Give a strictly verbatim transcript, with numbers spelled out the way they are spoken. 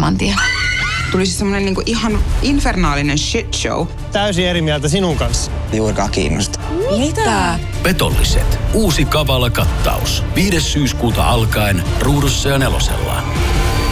saman tien. Tuli siis semmonen niinku ihan infernaalinen shit show. Täysin eri mieltä sinun kanssa. Juurikaan kiinnosta. Mitä? Petolliset. Uusi Kavala kattaus. viides syyskuuta alkaen Ruudussa ja Nelosella.